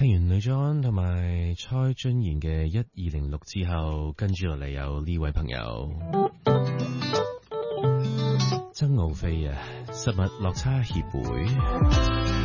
聽完呂祖安同埋蔡俊賢嘅1206之後，跟住落嚟有呢位朋友曾傲飛啊，實物落差協會。